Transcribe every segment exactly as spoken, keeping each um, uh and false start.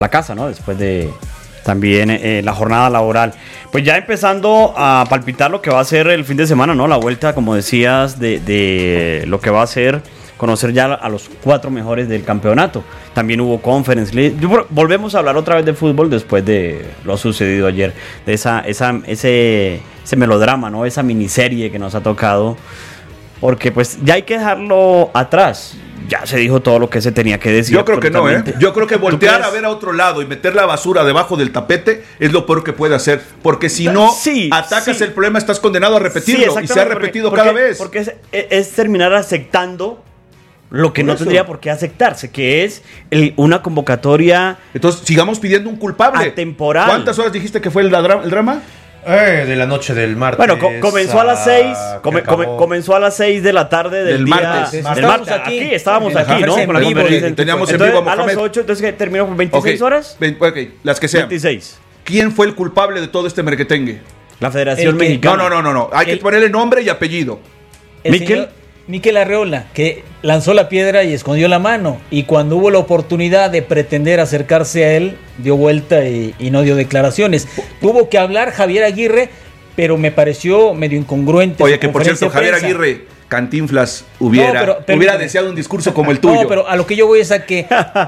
la casa, ¿no? Después de también eh, la jornada laboral. Pues ya empezando a palpitar lo que va a ser el fin de semana, ¿no? La vuelta, como decías, de, de lo que va a ser conocer ya a los cuatro mejores del campeonato. También hubo Conference League. Volvemos a hablar otra vez de fútbol después de lo sucedido ayer, de esa, esa, ese, ese melodrama, ¿no? Esa miniserie que nos ha tocado, porque pues ya hay que dejarlo atrás. Ya se dijo todo lo que se tenía que decir. Yo creo que no, ¿eh? Yo creo que voltear a ver a otro lado y meter la basura debajo del tapete es lo peor que puede hacer. Porque si no sí, atacas sí. el problema, estás condenado a repetirlo. Sí, y se ha repetido porque, cada porque, vez. Porque es, es terminar aceptando lo que Por no eso. tendría por qué aceptarse, que es el, una convocatoria. Entonces, sigamos pidiendo un culpable. Atemporal. ¿Cuántas horas dijiste que fue el, dra- el drama? Eh, de la noche del martes. Bueno, co- comenzó a las seis, come- come- acabó. comenzó a las seis de la tarde del, Del día, martes. del Estábamos martes. aquí, Aquí, estábamos en la aquí, ¿no? conferencia Con la en vivo, conferencia. teníamos en Entonces, vivo a a las Mohamed. ocho, entonces ¿qué? ¿Terminó con veintiséis Ok, horas? ven- ok, las que sean. veintiséis. ¿Quién fue el culpable de todo este merquetengue? La Federación El que- No, Mexicana. no, no, no, no. Hay que El- ponerle nombre y apellido. El Miquel. señor Miquel Arreola, que lanzó la piedra y escondió la mano. Y cuando hubo la oportunidad de pretender acercarse a él, dio vuelta y, y no dio declaraciones. Tuvo que hablar Javier Aguirre, pero me pareció medio incongruente. Oye, su que por conferencia cierto, de Javier prensa. Aguirre, Cantinflas, hubiera, No, pero- hubiera permíteme. deseado un discurso como el tuyo. No, pero a lo que yo voy es a que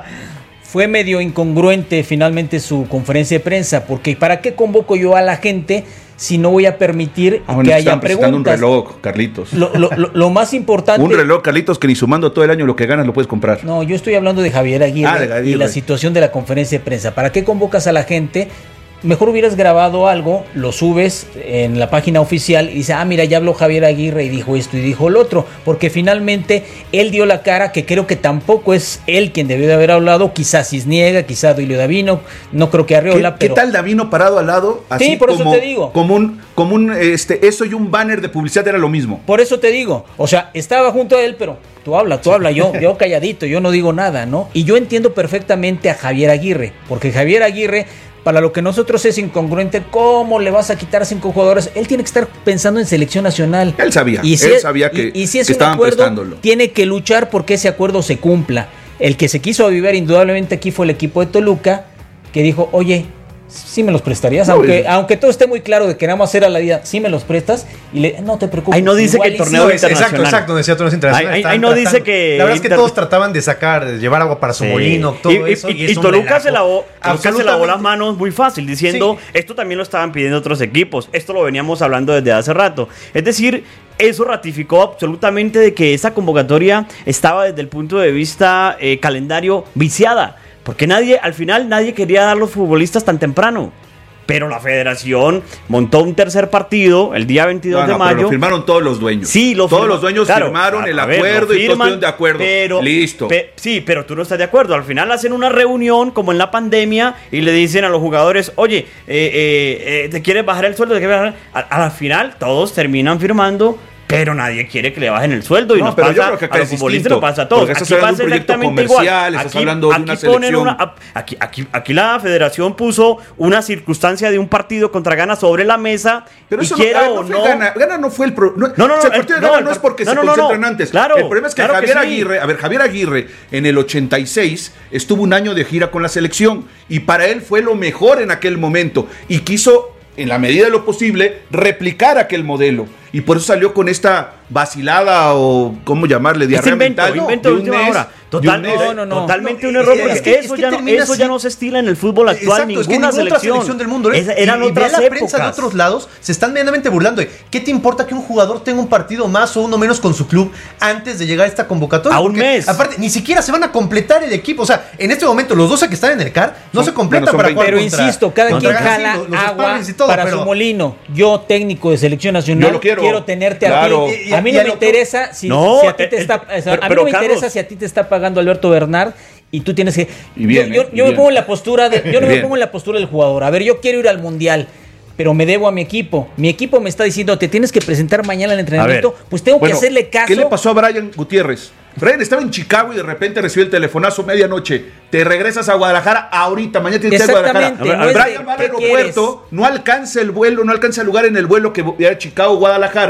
fue medio incongruente finalmente su conferencia de prensa, porque ¿para qué convoco yo a la gente si no voy a permitir Ah, bueno, que estaban haya presentando preguntas? un reloj, Carlitos. Lo, lo- lo- lo más importante... Un reloj, Carlitos, que ni sumando todo el año lo que ganas lo puedes comprar. No, yo estoy hablando de Javier Aguirre, Ah, de Aguirre. y la situación de la conferencia de prensa. ¿Para qué convocas a la gente? Mejor hubieras grabado algo, lo subes en la página oficial y dices, ah, mira, ya habló Javier Aguirre y dijo esto y dijo lo otro, porque finalmente él dio la cara, que creo que tampoco es él quien debió de haber hablado, quizás Cisniega, quizás Duilio Davino, no creo que ¿Qué, Arreola, qué pero... tal Davino parado al lado? Así Sí, por eso como, te digo. Como un, como un este, eso y un banner de publicidad era lo mismo. Por eso te digo, o sea, estaba junto a él, pero tú habla, tú habla, yo, yo calladito, yo no digo nada, ¿no? Y yo entiendo perfectamente a Javier Aguirre, porque Javier Aguirre, para lo que nosotros es incongruente, ¿cómo le vas a quitar cinco jugadores? Él tiene que estar pensando en selección nacional. Él sabía, Y si él es- sabía que, y, y si es que un estaban acuerdo, prestándolo. tiene que luchar porque ese acuerdo se cumpla. El que se quiso avivar indudablemente aquí fue el equipo de Toluca, que dijo, oye, sí me los prestarías, No, aunque, es- aunque todo esté muy claro de que queramos hacer a la vida, sí me los prestas, y le, no te preocupes. Ahí no dice igual que el y torneo sí. es internacional. Exacto, exacto, decía torneos internacionales. Ahí- ahí- Estaban ahí no dice tratando- que La verdad es que inter- todos trataban de sacar, de llevar agua para su Sí. molino, todo y, y- eso. y- es y un Toluca se relajo. lavó, Toluca se lavó Absolutamente. las manos muy fácil, diciendo, Sí. esto también lo estaban pidiendo otros equipos, esto lo veníamos hablando desde hace rato. Es decir, eso ratificó absolutamente de que esa convocatoria estaba desde el punto de vista eh, calendario viciada, porque nadie, al final nadie quería dar los futbolistas tan temprano. Pero la federación montó un tercer partido el día veintidós No, no, de pero mayo. lo firmaron todos los dueños. Sí, lo Todos firma- los dueños claro, firmaron a- el a ver, acuerdo lo y todos firman, estuvieron de acuerdo. pero- Listo. pe- sí, pero tú no estás de acuerdo. Al final hacen una reunión como en la pandemia y le dicen a los jugadores, oye, eh, eh, eh, ¿te quieres bajar el sueldo? ¿Te quieres bajar? A, a la final todos terminan firmando, pero nadie quiere que le bajen el sueldo y No, nos pero yo pasa creo que acá a los es futbolistas, distinto, nos pasa a todos. porque estás Aquí hablando pasa de un proyecto exactamente comercial, igual. estás hablando de una ponen selección. una- aquí, aquí, aquí la federación puso una circunstancia de un partido contra Ghana sobre la mesa Pero y eso no, quiera a ver, no o fue no... Gana. Gana no fue el pro, no, No, no, o sea, no, el partido el- de no, Gana el no es par- porque no, se no, no, no. concentran antes. Claro, el problema es que claro que Javier sí. Aguirre, a ver, Javier Aguirre en el ochenta y seis estuvo un año de gira con la selección y para él fue lo mejor en aquel momento y quiso, en la medida de lo posible, replicar aquel modelo. Y por eso salió con esta vacilada o, ¿cómo llamarle? Este Diarrea invento, mental. invento de un última mes, hora. de Total, un mes. no, no, no. Totalmente No, un error, es- porque es que- eso, es que ya no, termina eso ya así. no se estila en el fútbol actual, Exacto, es que ninguna ninguna otra selección. selección del mundo. ¿eh? Esa- eran y, y otras ve la prensa de épocas. otros lados, se están medianamente burlando de ¿qué te importa que un jugador tenga un partido más o uno menos con su club antes de llegar a esta convocatoria? A un Porque, mes. Aparte, ni siquiera se van a completar el equipo. O sea, en este momento, los doce que están en el C A R no Son- se completan bueno, son para veinte. jugar Pero contra- insisto, cada contra quien Brasil, jala los- los agua sparrings y todo, para pero- su molino. Yo, técnico de selección nacional, Yo lo quiero. tenerte Claro. a ti. Y- y- A mí y no a me lo que- interesa si, No, si a ti te eh, está... eh, o sea, pero- a mí pero, no me Carlos, interesa si a ti te está pagando Alberto Bernard y tú tienes que... Y bien, yo eh, yo, y yo me bien. pongo en la postura de... Yo no me Bien. pongo en la postura del jugador. A ver, yo quiero ir al Mundial, pero me debo a mi equipo. Mi equipo me está diciendo, te tienes que presentar mañana al entrenamiento. A ver. Pues tengo Bueno, que hacerle caso. ¿qué le pasó a Brian Gutiérrez? Brian estaba en Chicago y de repente recibió el telefonazo medianoche. Te regresas a Guadalajara ahorita, mañana tienes que ir a Guadalajara. Exactamente, no es Brian de, va al ¿qué aeropuerto, no alcanza el vuelo, no alcanza el lugar en el vuelo que era Chicago-Guadalajara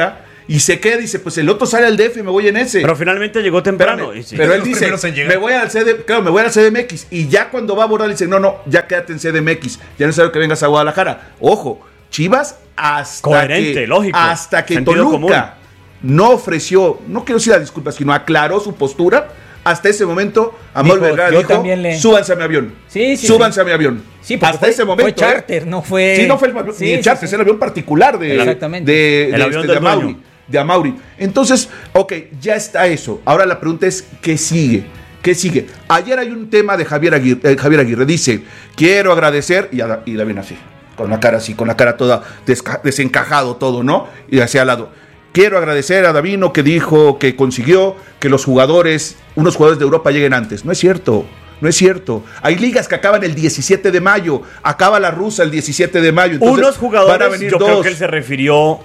Y se queda y dice, pues el otro sale al D F y me voy en ese. Pero finalmente llegó temprano. Espérame, Sí. pero él Los dice, primeros en llegar. me voy al C D, claro, me voy al C D M X. Y ya cuando va a abordar, dice, no, no, ya quédate en C D M X. Ya no es necesario que vengas a Guadalajara. Ojo, Chivas hasta Coherente, que, lógico. hasta que Sentido Toluca común. no ofreció, no quiero decir las disculpas, sino aclaró su postura. Hasta ese momento, Amor Dijo, Vergara yo dijo, también le- súbanse a mi avión. Sí, sí, súbanse sí. a mi avión. Sí, porque hasta fue- ese momento. fue charter, ¿eh? no fue- Sí, no fue el avión, Sí, ni el sí, charter, sí. es el avión particular de, Exactamente. de, El de, avión este, del de Amauri. dueño. De Amauri. Entonces, ok, ya está eso. Ahora la pregunta es, ¿qué sigue? ¿Qué sigue? Ayer hay un tema de Javier Aguirre. Eh, Javier Aguirre dice, quiero agradecer, y, a, y la viene así, con la cara así, con la cara toda desca- desencajado todo, ¿no? Y hacia al lado. Quiero agradecer a Davino que dijo que consiguió que los jugadores, unos jugadores de Europa lleguen antes. No es cierto. No es cierto. Hay ligas que acaban el diecisiete de mayo. Acaba la rusa el diecisiete de mayo. Entonces, Unos jugadores, van a venir yo dos. creo que él se refirió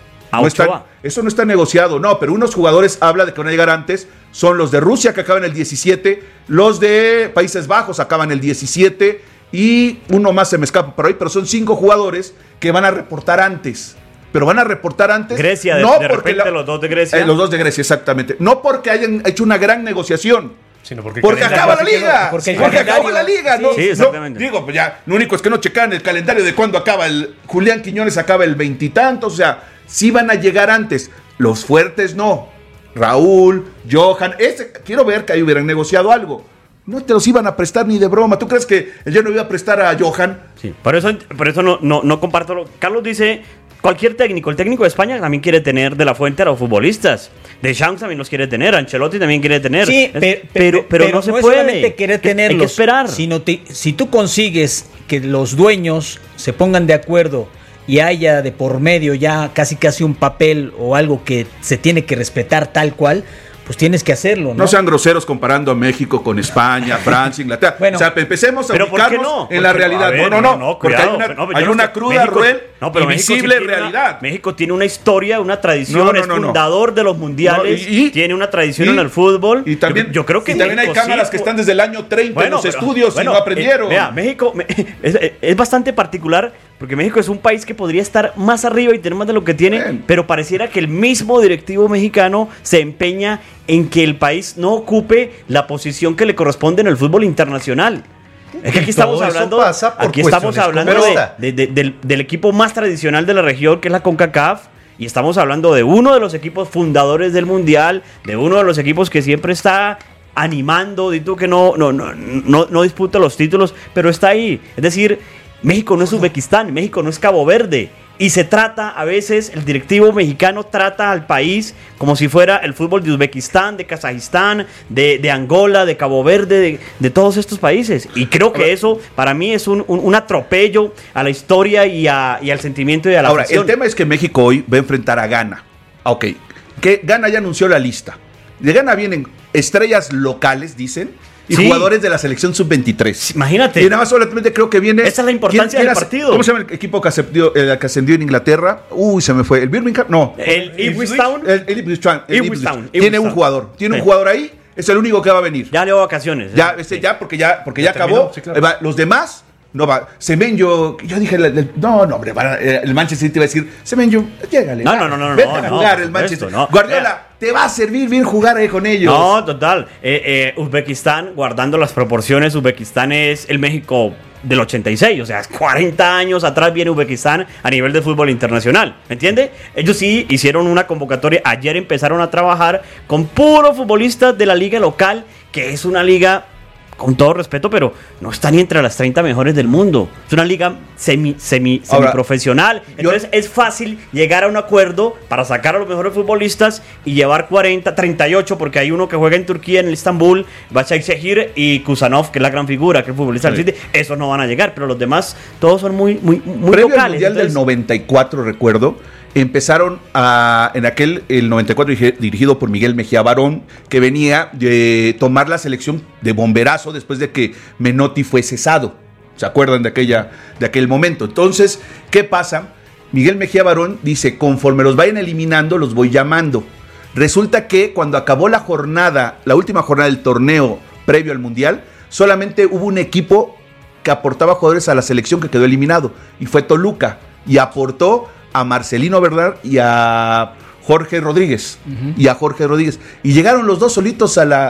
a No Ochoa. está- eso no está negociado, no, pero unos jugadores habla de que van a llegar antes, son los de Rusia que acaban el diecisiete, los de Países Bajos acaban el diecisiete y uno más se me escapa por ahí, pero son cinco jugadores que van a reportar antes. Pero van a reportar antes. Grecia, de- no de porque repente los dos de Grecia. Eh, los dos de Grecia, exactamente. No porque hayan hecho una gran negociación. Sino porque, Porque calendario acaba la así quedó. liga. porque Porque, el acabó calendario- la liga. ¿no? Sí, No, exactamente. digo, pues ya, lo único es que no checan el calendario de cuándo acaba el. Julián Quiñones acaba el veintitantos. O sea, sí van a llegar antes. Los fuertes no. Raúl, Johan. Ese, quiero ver que ahí hubieran negociado algo. No te los iban a prestar ni de broma. ¿Tú crees que yo no iba a prestar a Johan? Sí, por eso, por eso no, no, no comparto. Lo, Carlos dice, cualquier técnico, el técnico de España también quiere tener de la fuente a los futbolistas. Deschamps también los quiere tener, Ancelotti también quiere tener. Sí, Es- pe- pe- pero, pero, no se es puede. solamente querer Que- tenerlos, Hay que esperar. sino te- si tú consigues que los dueños se pongan de acuerdo y haya de por medio ya casi casi un papel o algo que se tiene que respetar tal cual, pues tienes que hacerlo, ¿no? No sean groseros comparando a México con España, Francia, Inglaterra. Bueno, o sea, empecemos a pero ¿por qué ubicarnos no? en Porque, la a realidad. ver, no, no, no, porque cuidado, hay una, no, pero hay yo no una sé, cruda, México- cruel no, pero y México sí visible tiene una- realidad. México tiene una historia, una tradición, No, no, es no, no. fundador de los mundiales, No, y- y- tiene una tradición y- en el fútbol. Y también, yo, yo creo que y también hay México cámaras sí, que po- están desde el año treinta en los pero- estudios bueno, y no aprendieron. eh, vea, México me- es, es bastante particular porque México es un país que podría estar más arriba y tener más de lo que tiene, Bien. pero pareciera que el mismo directivo mexicano se empeña en que el país no ocupe la posición que le corresponde en el fútbol internacional. Es que aquí Y estamos todo eso hablando, pasa por aquí estamos cuestiones hablando como de- esta. de- de- del, del equipo más tradicional de la región, que es la CONCACAF, y estamos hablando de uno de los equipos fundadores del Mundial, de uno de los equipos que siempre está animando, di tú que no, no, no, no, no disputa los títulos, pero está ahí. Es decir, México no es Uzbekistán, México no es Cabo Verde. Y se trata, a veces, el directivo mexicano trata al país como si fuera el fútbol de Uzbekistán, de Kazajistán, de, de Angola, de Cabo Verde, de, de todos estos países. Y creo que eso, para mí, es un, un, un atropello a la historia y, a, y al sentimiento y a la Ahora, afición. el tema es que México hoy va a enfrentar a Ghana. Ok, que Ghana ya anunció la lista. De Ghana vienen estrellas locales, dicen, y Sí. jugadores de la selección sub veintitrés. Imagínate. Y nada más solamente creo que viene... Esa es la importancia del hace- partido. ¿Cómo se llama el equipo que ascendió, el que ascendió en Inglaterra? Uy, se me fue. ¿El Birmingham? No. El Ipswich Town. El, el Ipswich Town, el Ipswich Ipswich. Town, Tiene Ipswich un Town. jugador. Tiene Sí. un jugador ahí. Es el único que va a venir. Ya le doy vacaciones. Ya, Sí. ese, ya, porque ya, porque ya, Ya terminó, acabó. sí, claro. Eh, va, los demás, no va. Semenyo, yo dije, el- el- no, no, hombre, van a- eh, el Manchester City va a decir, Semenyo, llégale. No, va, no, no, no, vete no, a no, jugar por el Manchester. supuesto, no. Guardiola, Vea. te va a servir bien jugar ahí con ellos. No, total. Eh, eh, Uzbekistán, guardando las proporciones, Uzbekistán es el México del ochenta y seis. O sea, cuarenta años atrás viene Uzbekistán a nivel de fútbol internacional. ¿Me entiende? Ellos sí hicieron una convocatoria. Ayer empezaron a trabajar con puros futbolistas de la liga local, que es una liga, con todo respeto, pero no está ni entre las treinta mejores del mundo. Es una liga semi, semi, Ahora, semiprofesional. yo- Entonces es fácil llegar a un acuerdo para sacar a los mejores futbolistas y llevar cuarenta, treinta y ocho, porque hay uno que juega en Turquía, en el Estambul, Başakşehir y Kusanov, que es la gran figura, que es el futbolista del Sí. City. Esos no van a llegar, pero los demás todos son muy, muy, muy Previo al locales. Mundial del Entonces, noventa y cuatro, recuerdo, empezaron a, en aquel, el noventa y cuatro, dirigi- dirigido por Miguel Mejía Barón, que venía de tomar la selección de bomberazo después de que Menotti fue cesado. ¿Se acuerdan de, aquella, de aquel momento? Entonces, ¿qué pasa? Miguel Mejía Barón dice, conforme los vayan eliminando, los voy llamando. Resulta que cuando acabó la jornada, la última jornada del torneo previo al Mundial, solamente hubo un equipo que aportaba jugadores a la selección que quedó eliminado, y fue Toluca, y aportó a Marcelino Verdad y a Jorge Rodríguez uh-huh. y a Jorge Rodríguez. Y llegaron los dos solitos a la...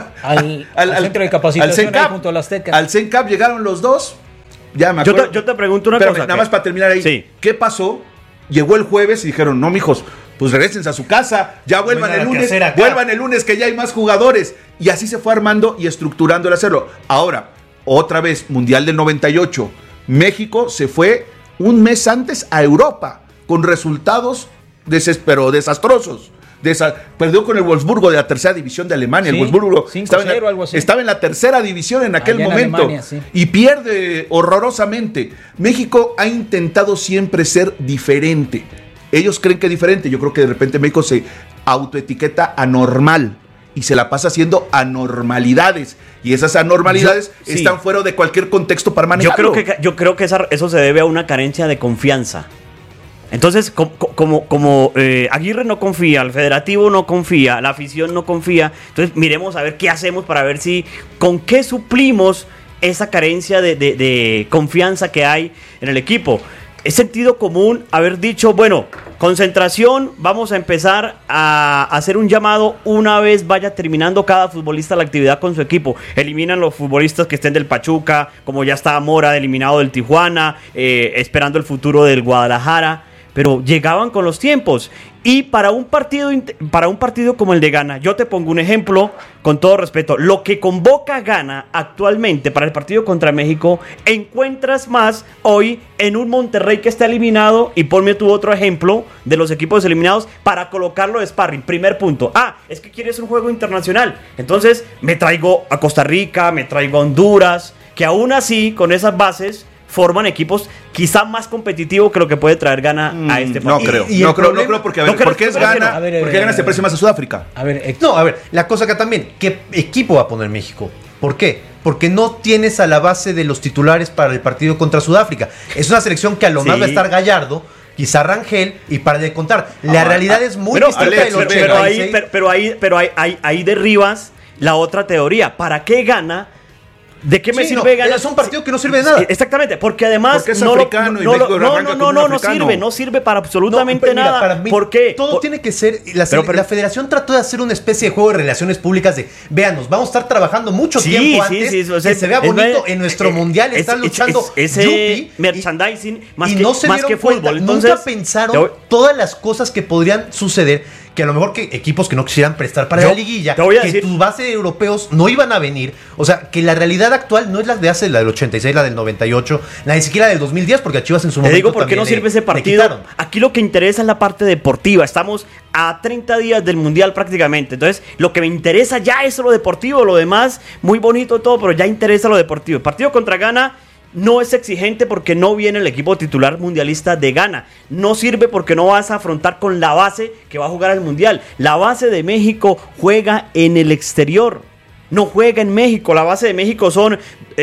al, al, al centro de capacitación al junto a la Azteca. Al CENCAP llegaron los dos. Ya me acuerdo. Yo te, yo te pregunto una Espérame, cosa. Nada que... más para terminar ahí. Sí. ¿Qué pasó? Llegó el jueves y dijeron, no, mijos, pues regresense a su casa, ya vuelvan el lunes, vuelvan el lunes que ya hay más jugadores. Y así se fue armando y estructurando el hacerlo. Ahora, otra vez, Mundial del noventa y ocho. México se fue un mes antes a Europa con resultados desespero, desastrosos. Desa- perdió con el Wolfsburgo de la tercera división de Alemania. Sí, el Wolfsburgo estaba en, la, algo así. estaba en la tercera división en aquel Allá momento en Alemania, sí. y pierde horrorosamente. México ha intentado siempre ser diferente. Ellos creen que es diferente. Yo creo que de repente México se autoetiqueta anormal y se la pasa haciendo anormalidades. Y esas anormalidades yo, sí. están fuera de cualquier contexto para manejarlo. Yo creo que, yo creo que esa, eso se debe a una carencia de confianza. Entonces, como, como, como eh, Aguirre no confía, el federativo no confía, la afición no confía, entonces miremos a ver qué hacemos para ver si, con qué suplimos esa carencia de, de, de confianza que hay en el equipo. Es sentido común haber dicho, bueno, concentración, vamos a empezar a hacer un llamado una vez vaya terminando cada futbolista la actividad con su equipo. Eliminan los futbolistas que estén del Pachuca, como ya está Mora eliminado del Tijuana, eh, esperando el futuro del Guadalajara. Pero llegaban con los tiempos. Y para un partido para un partido como el de Ghana, yo te pongo un ejemplo con todo respeto. Lo que convoca Ghana actualmente para el partido contra México, encuentras más hoy en un Monterrey que está eliminado. Y ponme tú otro ejemplo de los equipos eliminados para colocarlo de sparring. Primer punto. Ah, es que quieres un juego internacional. Entonces me traigo a Costa Rica, me traigo a Honduras, que aún así, con esas bases, forman equipos quizá más competitivos que lo que puede traer Ghana mm, a este partido. No creo, y, y no, creo problema, no creo porque a ver, no creo, porque es Ghana, a ver, a ver, porque Ghana se parece más a Sudáfrica. A ver, eh, no, a ver, la cosa acá también, ¿qué equipo va a poner México? ¿Por qué? Porque no tienes a la base de los titulares para el partido contra Sudáfrica. Es una selección que a lo sí. más va a estar Gallardo, quizá Rangel, y para de contar. La ah, realidad ah, es muy pero, distinta Alex, del ochenta y seis. Pero ahí, pero, pero ahí, pero ahí, ahí, ahí derribas la otra teoría. ¿Para qué Ghana? ¿De qué me sí, sirve no, ganar? Es un partido que no sirve de nada. Exactamente, porque además porque es no, africano lo, y no, México no, no, no, no, no sirve, no sirve para absolutamente no, nada. Mira, ¿por qué? Todo Por... tiene que ser. La, pero, pero... la federación trató de hacer una especie de juego de relaciones públicas de, véanos, vamos a estar trabajando mucho sí, tiempo sí, antes sí, o sea, que se vea bonito es, en nuestro es, mundial, es, estar luchando es, es, ese merchandising y, más y que, no se más que fútbol. Cuenta, Entonces, nunca pensaron todas las cosas que podrían suceder. Que a lo mejor que equipos que no quisieran prestar para yo, la liguilla, que decir, tu base de europeos no iban a venir. O sea, que la realidad actual no es la de hace, la del ochenta y seis, la del noventa y ocho, la ni siquiera del dos mil diez, porque a Chivas en su Te momento digo por qué no sirve ese partido. Aquí lo que interesa es la parte deportiva. Estamos a treinta días del Mundial prácticamente. Entonces, lo que me interesa ya es lo deportivo. Lo demás, muy bonito todo, pero ya interesa lo deportivo. El partido contra Ghana no es exigente porque no viene el equipo titular mundialista de Ghana. No sirve porque no vas a afrontar con la base que va a jugar al Mundial. La base de México juega en el exterior. No juega en México. La base de México son... Eh,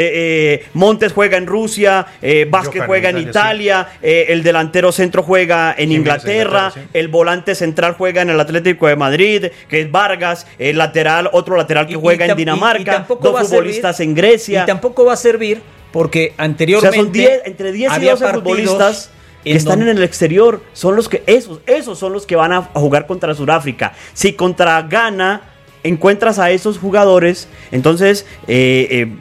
eh, Montes juega en Rusia, eh, Vázquez juega en Italia, sí. eh, el delantero centro juega en Inglaterra, Inglaterra sí. el volante central juega en el Atlético de Madrid, que es Vargas, el lateral, otro lateral que y, juega y en Dinamarca, y, y dos futbolistas servir, en Grecia. Y tampoco va a servir porque anteriormente... O sea, son diez, entre diez y doce futbolistas que están donde... en el exterior. Son los que, esos, esos son los que van a jugar contra Sudáfrica. Si contra Ghana encuentras a esos jugadores, entonces eh, eh,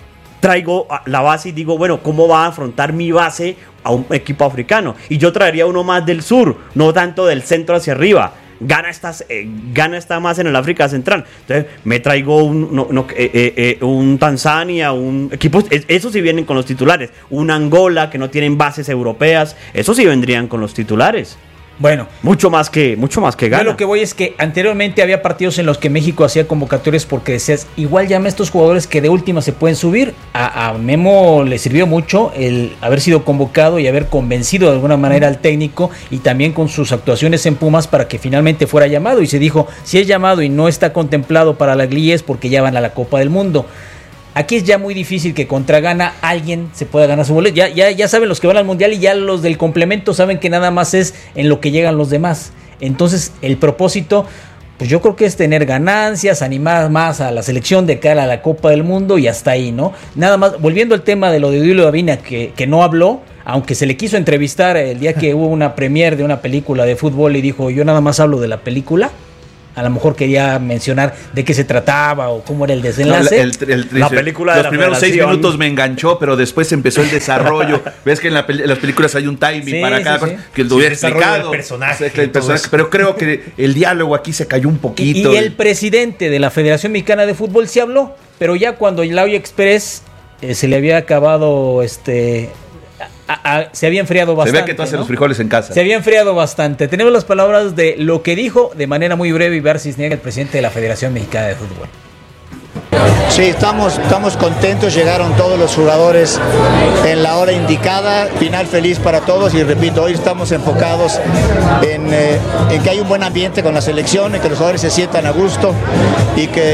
traigo la base y digo, bueno, ¿cómo va a afrontar mi base a un equipo africano? Y yo traería uno más del sur, no tanto del centro hacia arriba. Ghana está, eh, Ghana está más en el África Central. Entonces me traigo un, no, no, eh, eh, un Tanzania, un equipo, esos sí vienen con los titulares. Un Angola que no tienen bases europeas, esos sí vendrían con los titulares. Bueno, mucho más que mucho más que Ghana. Yo lo que voy es que anteriormente había partidos en los que México hacía convocatorias porque decías, igual llama a estos jugadores que de última se pueden subir. A, a Memo le sirvió mucho el haber sido convocado y haber convencido de alguna manera al técnico y también con sus actuaciones en Pumas para que finalmente fuera llamado. Y se dijo, si es llamado y no está contemplado para la liguilla es porque ya van a la Copa del Mundo. Aquí es ya muy difícil que contra Ghana alguien se pueda ganar su boleto. Ya, ya, ya saben los que van al Mundial y ya los del complemento saben que nada más es en lo que llegan los demás. Entonces el propósito pues yo creo que es tener ganancias, animar más a la selección de cara a la Copa del Mundo y hasta ahí, ¿no? Nada más, volviendo al tema de lo de Duilio Davino, que, que no habló, aunque se le quiso entrevistar el día que hubo una premiere de una película de fútbol y dijo, yo nada más hablo de la película. A lo mejor quería mencionar de qué se trataba o cómo era el desenlace. No, el, el, el, la película los de la primeros Federación. seis minutos me enganchó, pero después empezó el desarrollo. Ves que en, la, en las películas hay un timing Sí, para sí, cada sí. cosa que lo hubiera Sí, el desarrollo explicado. del personaje, O sea, el todo personaje, eso. pero creo que el diálogo aquí se cayó un Y, poquito. y el presidente de la Federación Mexicana de Fútbol sí habló, pero ya cuando el Audio Express eh, se le había acabado, este, a, a, se había enfriado se bastante. ve que tú haces ¿no? los frijoles en casa. Se había enfriado bastante. Tenemos las palabras de lo que dijo de manera muy breve Ibar Cisniega, el presidente de la Federación Mexicana de Fútbol. Sí, estamos, estamos contentos, llegaron todos los jugadores en la hora indicada, final feliz para todos y repito, hoy estamos enfocados en, eh, en que hay un buen ambiente con la selección, en que los jugadores se sientan a gusto y que